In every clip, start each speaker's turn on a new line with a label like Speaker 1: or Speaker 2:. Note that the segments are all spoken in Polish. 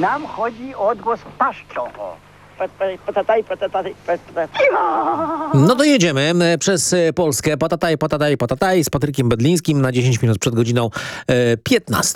Speaker 1: Nam chodzi o odgłos paszczą.
Speaker 2: No to jedziemy przez Polskę. Patataj z Patrykiem Bedlińskim na 10 minut przed godziną 15.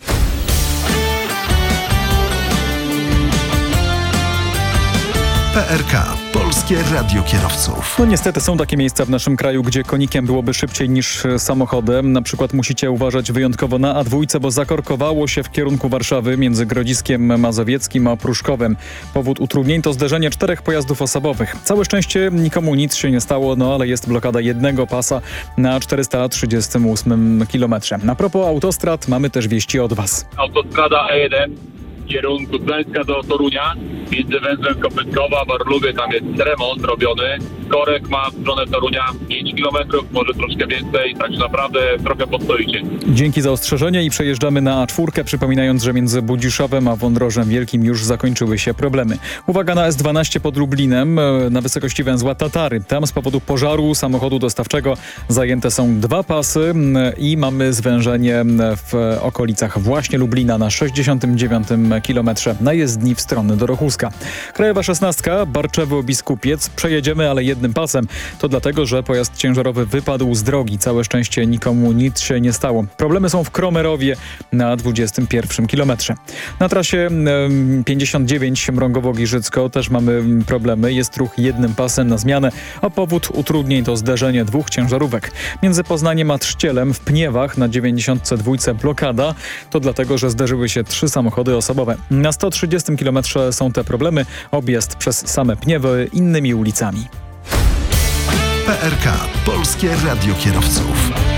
Speaker 3: PRK. Polskie Radio Kierowców.
Speaker 4: No niestety są takie miejsca w naszym kraju, gdzie konikiem byłoby szybciej niż samochodem. Na przykład musicie uważać wyjątkowo na A2, bo zakorkowało się w kierunku Warszawy między Grodziskiem Mazowieckim a Pruszkowem. Powód utrudnień to zderzenie 4 pojazdów osobowych. Całe szczęście nikomu nic się nie stało, no ale jest blokada jednego pasa na 438 kilometrze. A propos autostrad, mamy też wieści od Was.
Speaker 5: Autostrada E1 w kierunku Gdańska do Torunia, między węzłem Kopytkowa, Barlubię, tam jest remont robiony. Korek ma w stronę Torunia 5 km, może troszkę więcej, także naprawdę trochę postoicie.
Speaker 4: Dzięki za ostrzeżenie i przejeżdżamy na A4, przypominając, że między Budziszowem a Wądrożem Wielkim już zakończyły się problemy. Uwaga na S12 pod Lublinem, na wysokości węzła Tatary. Tam z powodu pożaru samochodu dostawczego zajęte są 2 pasy i mamy zwężenie w okolicach właśnie Lublina na 69 kilometrze na jezdni w stronę Dorochuska. Krajowa 16, Barczewo-Biskupiec. Przejedziemy, ale jednym pasem. To dlatego, że pojazd ciężarowy wypadł z drogi. Całe szczęście nikomu nic się nie stało. Problemy są w Kromerowie na 21 kilometrze. Na trasie 59 Mrągowo-Giżycko też mamy problemy. Jest ruch jednym pasem na zmianę, a powód utrudnień to zderzenie 2 ciężarówek. Między Poznaniem a Trzcielem w Pniewach na 92 blokada. To dlatego, że zderzyły się 3 samochody osobowe. Na 130 kilometrze są te problemy. Objazd przez same Pniewy innymi ulicami.
Speaker 3: PRK. Polskie Radio Kierowców.